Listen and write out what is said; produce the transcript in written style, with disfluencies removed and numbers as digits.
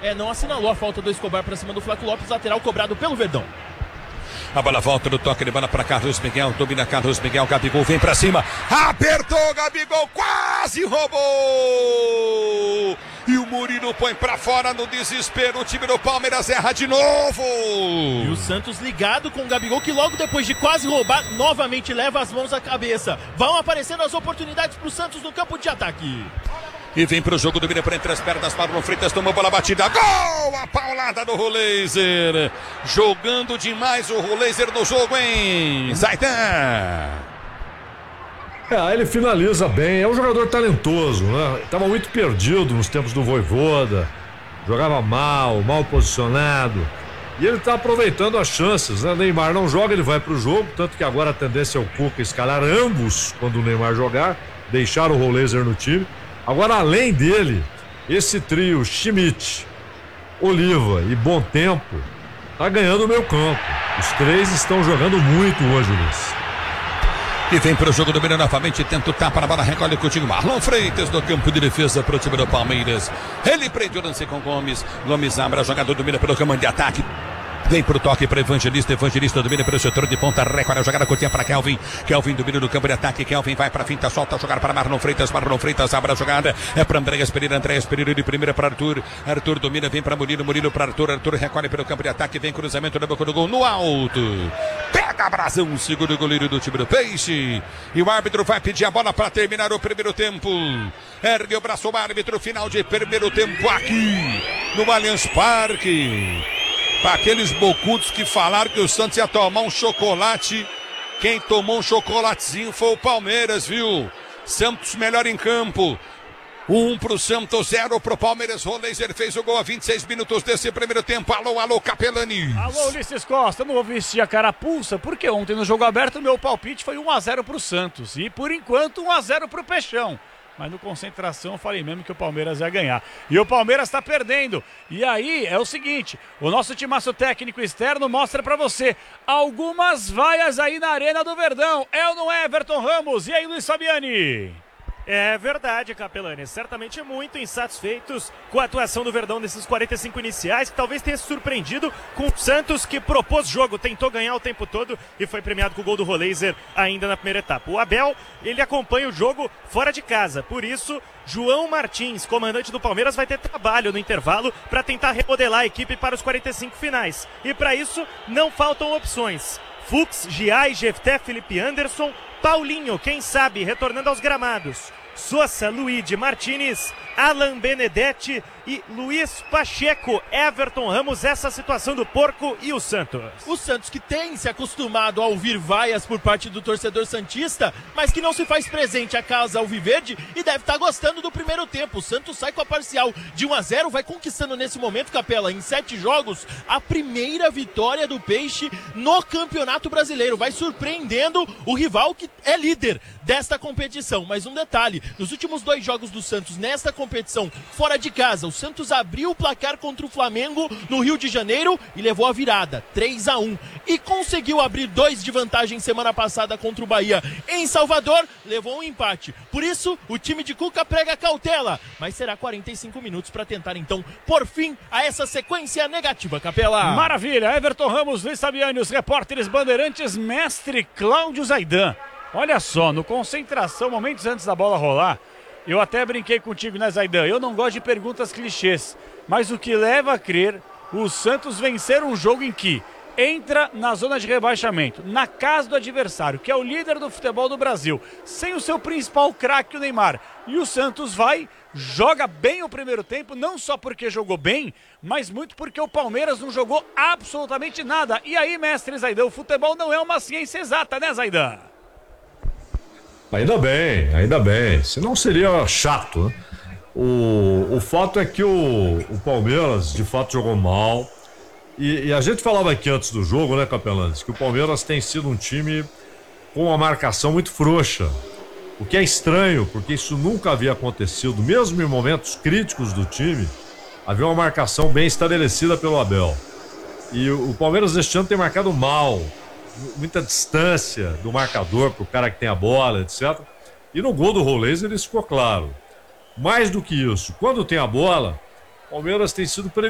não assinalou a falta do Escobar para cima do Flaco Lopes, lateral cobrado pelo Verdão. A bola volta no toque de bola para Carlos Miguel, domina Carlos Miguel, Gabigol vem para cima, apertou Gabigol, quase roubou! E o Murilo põe pra fora no desespero. O time do Palmeiras erra de novo. E o Santos ligado com o Gabigol, que logo depois de quase roubar, novamente leva as mãos à cabeça. Vão aparecendo as oportunidades pro Santos no campo de ataque. E vem pro jogo, domina por entre as pernas, Marlon Freitas tomou bola batida, gol! A paulada do Roleiser. Jogando demais o Roleiser no jogo, hein? Zaidan. Ele finaliza bem, é um jogador talentoso, né? Tava muito perdido nos tempos do Vojvoda, jogava mal posicionado, e ele tá aproveitando as chances, né? Neymar não joga, ele vai pro jogo, tanto que agora a tendência é o Cuca escalar ambos quando o Neymar jogar, deixar o Roleiser no time. Agora, além dele, esse trio Schmidt, Oliva e Bom Tempo tá ganhando o meio campo. Os três estão jogando muito hoje, Luiz. E vem para o jogo, domina novamente, tenta o tapa na bola, recolhe contigo, Marlon Freitas no campo de defesa para o time do Palmeiras. Ele prende o lance com Gomes, Gomes abre a jogada, domina pelo campo de ataque. Vem pro toque para Evangelista domina pelo setor de ponta, recolhe a jogada curtinha para Kelvin domina no campo de ataque, Kelvin vai para finta, solta a jogada para Marlon Freitas abre a jogada, é para Andréas Pereira de primeira para Arthur domina, vem para Murilo para Arthur recolhe pelo campo de ataque, vem cruzamento na boca do gol, no alto, pega a brasão, segura o goleiro do time do Peixe, e o árbitro vai pedir a bola para terminar o primeiro tempo, ergue o braço o árbitro, final de primeiro tempo aqui no Allianz Parque. Para aqueles bocudos que falaram que o Santos ia tomar um chocolate, quem tomou um chocolatezinho foi o Palmeiras, viu? Santos melhor em campo. 1 pro Santos, 0 pro Palmeiras. Roleiser fez o gol a 26 minutos desse primeiro tempo. Alô, Capelani. Alô, Ulisses Costa, não vou vestir a carapuça, porque ontem no jogo aberto o meu palpite foi 1-0 pro Santos. E por enquanto 1-0 pro Peixão. Mas no concentração eu falei mesmo que o Palmeiras ia ganhar. E o Palmeiras tá perdendo. E aí é o seguinte, o nosso timaço técnico externo mostra pra você algumas vaias aí na Arena do Verdão. É ou não é, Everton Ramos? E aí, Luiz Fabiani? É verdade, Capelani. Certamente muito insatisfeitos com a atuação do Verdão nesses 45 iniciais, que talvez tenha se surpreendido com o Santos, que propôs jogo, tentou ganhar o tempo todo e foi premiado com o gol do Roleiser ainda na primeira etapa. O Abel, ele acompanha o jogo fora de casa, por isso João Martins, comandante do Palmeiras, vai ter trabalho no intervalo para tentar remodelar a equipe para os 45 finais. E para isso não faltam opções. Fux, Giai, Jefté, Felipe Anderson, Paulinho, quem sabe, retornando aos gramados. Sosa, Luigi Martinez, Alan Benedetti e Luiz Pacheco. Everton Ramos, essa situação do Porco e o Santos. O Santos que tem se acostumado a ouvir vaias por parte do torcedor santista, mas que não se faz presente à casa alviverde e deve estar gostando do primeiro tempo. O Santos sai com a parcial de 1-0, vai conquistando nesse momento, Capela, em 7 jogos, a primeira vitória do Peixe no Campeonato Brasileiro. Vai surpreendendo o rival que é líder desta competição. Mas um detalhe, nos últimos 2 jogos do Santos nesta competição fora de casa, o Santos abriu o placar contra o Flamengo no Rio de Janeiro e levou a virada, 3-1. E conseguiu abrir 2 de vantagem semana passada contra o Bahia em Salvador, levou um empate. Por isso, o time de Cuca prega cautela, mas será 45 minutos para tentar então por fim a essa sequência negativa, Capela. Maravilha, Everton Ramos, Luiz Fabiani, os repórteres bandeirantes, mestre Cláudio Zaidan. Olha só, no concentração, momentos antes da bola rolar, eu até brinquei contigo, né, Zaidan? Eu não gosto de perguntas clichês, mas o que leva a crer o Santos vencer um jogo em que entra na zona de rebaixamento, na casa do adversário, que é o líder do futebol do Brasil, sem o seu principal craque, o Neymar. E o Santos vai, joga bem o primeiro tempo, não só porque jogou bem, mas muito porque o Palmeiras não jogou absolutamente nada. E aí, mestre Zaidan, o futebol não é uma ciência exata, né, Zaidan? Ainda bem. Senão seria chato, né? O fato é que o Palmeiras, de fato, jogou mal. E a gente falava aqui antes do jogo, né, Capelanes, que o Palmeiras tem sido um time com uma marcação muito frouxa. O que é estranho, porque isso nunca havia acontecido. Mesmo em momentos críticos do time, havia uma marcação bem estabelecida pelo Abel. E o Palmeiras este ano tem marcado mal. Muita distância do marcador pro cara que tem a bola, etc. E no gol do Roleiser isso ficou claro. Mais do que isso, quando tem a bola, o Palmeiras tem sido